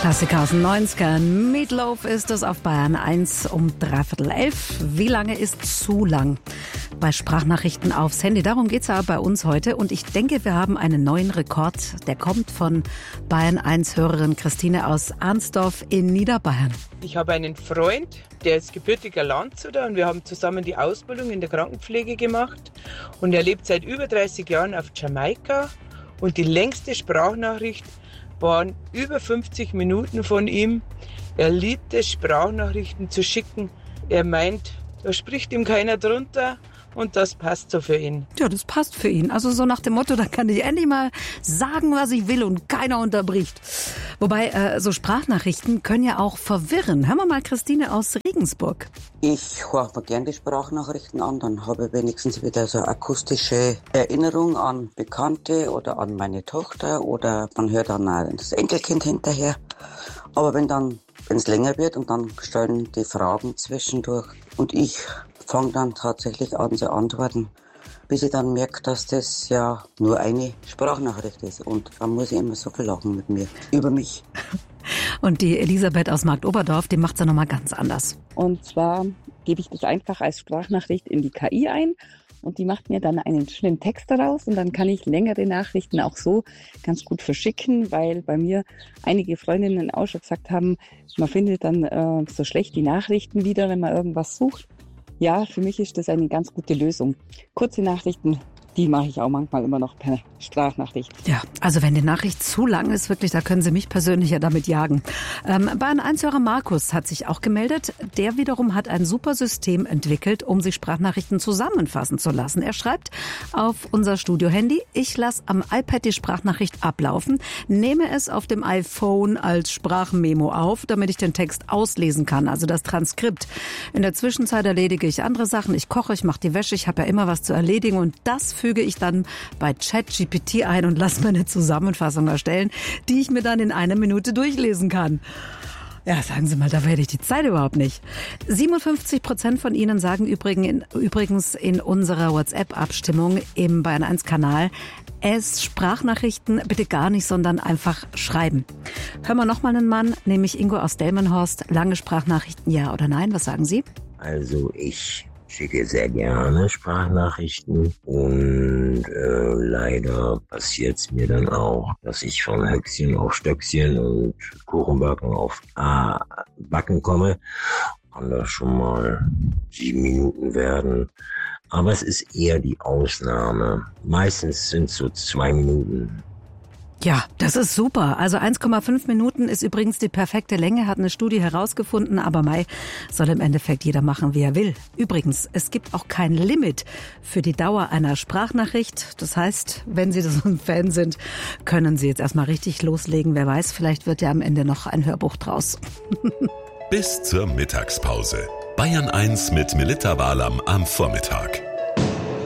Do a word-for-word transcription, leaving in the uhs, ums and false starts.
Klassiker aus den neunzigern. Meatloaf ist es auf Bayern eins um dreiviertel elf. Wie lange ist zu lang? Bei Sprachnachrichten aufs Handy. Darum geht es aber bei uns heute. Und ich denke, wir haben einen neuen Rekord. Der kommt von Bayern eins Hörerin Christine aus Arnsdorf in Niederbayern. Ich habe einen Freund, der ist gebürtiger Landshuter und wir haben zusammen die Ausbildung in der Krankenpflege gemacht. Und er lebt seit über dreißig Jahren auf Jamaika. Und die längste Sprachnachricht waren über fünfzig Minuten von ihm. Er liebt es, Sprachnachrichten zu schicken. Er meint, da spricht ihm keiner drunter und das passt so für ihn. Ja, das passt für ihn. Also so nach dem Motto, da kann ich endlich mal sagen, was ich will und keiner unterbricht. Wobei, äh, so Sprachnachrichten können ja auch verwirren. Hören wir mal Christine aus Regensburg. Ich höre mir gerne die Sprachnachrichten an, dann habe ich wenigstens wieder so eine akustische Erinnerung an Bekannte oder an meine Tochter oder man hört dann auch das Enkelkind hinterher. Aber wenn dann, wenn es länger wird und dann stellen die Fragen zwischendurch und ich fange dann tatsächlich an zu antworten, bis ich dann merke, dass das ja nur eine Sprachnachricht ist. Und dann muss ich immer so viel lachen mit mir, über mich. Und die Elisabeth aus Marktoberdorf, die macht es ja nochmal ganz anders. Und zwar gebe ich das einfach als Sprachnachricht in die K I ein und die macht mir dann einen schönen Text daraus und dann kann ich längere Nachrichten auch so ganz gut verschicken, weil bei mir einige Freundinnen auch schon gesagt haben, man findet dann äh, so schlecht die Nachrichten wieder, wenn man irgendwas sucht. Ja, für mich ist das eine ganz gute Lösung. Kurze Nachrichten, die mache ich auch manchmal immer noch per Sprachnachricht. Ja, also wenn die Nachricht zu lang ist, wirklich, da können Sie mich persönlich ja damit jagen. Ähm, Bayern eins Hörer Markus hat sich auch gemeldet. Der wiederum hat ein super System entwickelt, um sich Sprachnachrichten zusammenfassen zu lassen. Er schreibt auf unser Studio-Handy, ich lasse am iPad die Sprachnachricht ablaufen, nehme es auf dem iPhone als Sprachmemo auf, damit ich den Text auslesen kann, also das Transkript. In der Zwischenzeit erledige ich andere Sachen. Ich koche, ich mache die Wäsche, ich habe ja immer was zu erledigen und das füge ich dann bei ChatGPT ein und lasse mir eine Zusammenfassung erstellen, die ich mir dann in einer Minute durchlesen kann. Ja, sagen Sie mal, da werde ich die Zeit überhaupt nicht. siebenundfünfzig Prozent von Ihnen sagen übrigens in unserer WhatsApp-Abstimmung im Bayern eins Kanal, es Sprachnachrichten bitte gar nicht, sondern einfach schreiben. Hören wir nochmal einen Mann, nämlich Ingo aus Delmenhorst. Lange Sprachnachrichten, ja oder nein? Was sagen Sie? Also ich schicke sehr gerne Sprachnachrichten und äh, leider passiert es mir dann auch, dass ich von Höchstchen auf Stöckchen und Kuchenbacken auf A Backen komme. Kann das schon mal sieben Minuten werden. Aber es ist eher die Ausnahme. Meistens sind es so zwei Minuten. Ja, das ist super. Also eins Komma fünf Minuten ist übrigens die perfekte Länge, hat eine Studie herausgefunden, aber Mai soll im Endeffekt jeder machen, wie er will. Übrigens, es gibt auch kein Limit für die Dauer einer Sprachnachricht. Das heißt, wenn Sie so ein Fan sind, können Sie jetzt erstmal richtig loslegen. Wer weiß, vielleicht wird ja am Ende noch ein Hörbuch draus. Bis zur Mittagspause. Bayern eins mit Melitta Walam am Vormittag.